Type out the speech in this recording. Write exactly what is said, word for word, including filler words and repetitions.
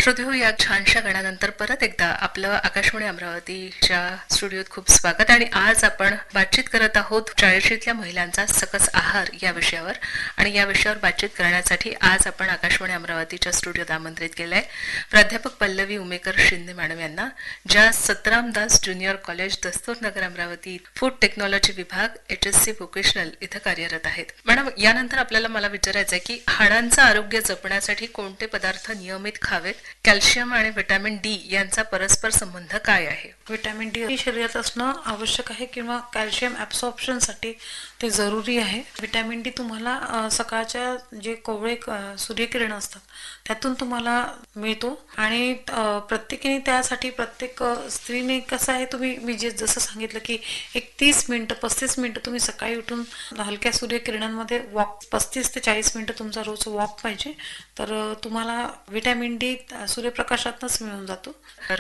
श्रोतेहो, या छानशा गाण्यानंतर परत एकदा आपलं आकाशवाणी अमरावतीच्या स्टुडिओत खूप स्वागत. आणि आज आपण बातचीत करत आहोत चाळीशीतल्या महिलांचा सकस आहार या विषयावर. आणि या विषयावर बातचीत करण्यासाठी आज आपण आकाशवाणी अमरावतीच्या स्टुडिओत आमंत्रित केलंय प्राध्यापक पल्लवी उमेकर शिंदे मॅडम यांना, ज्या Satram Das junior college दस्तूरनगर Amravati food technology विभाग एच एस सी व्होकेशनल इथं कार्यरत आहेत. मॅडम, यानंतर आपल्याला मला विचारायचं आहे की हाडांचं आरोग्य जपण्यासाठी कोणते पदार्थ नियमित खावेत, कॅल्शियम आणि व्हिटॅमिन डी यांचा परस्पर संबंध काय आहे? व्हिटॅमिन डी शरीरात असणं आवश्यक आहे किंवा कॅल्शियम ॲब्सॉर्प्शनसाठी ते जरुरी आहे. व्हिटॅमिन डी तुम्हाला सकाळच्या जे कोवळे सूर्यकिरण असतात त्यातून तुम्हाला मिळतो आणि प्रत्येकीने त्यासाठी प्रत्येक स्त्रीने कसं आहे, तुम्ही मी जे जसं सांगितलं की एक तीस मिनिटं पस्तीस मिनिटं तुम्ही सकाळी उठून हलक्या सूर्यकिरणांमध्ये वॉक पस्तीस ते चाळीस मिनिटं तुमचा रोज वॉक पाहिजे, तर तुम्हाला व्हिटॅमिन डी सूर्यप्रकाशातच मिळून जातो.